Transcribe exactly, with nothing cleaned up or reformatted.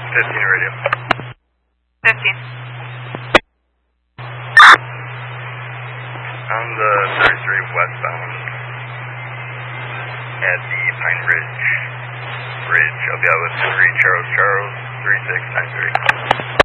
fifteen radio. fifteen. On the thirty-three westbound at the Pine Ridge Bridge. I'll be out with three Charles Charles, three six nine three.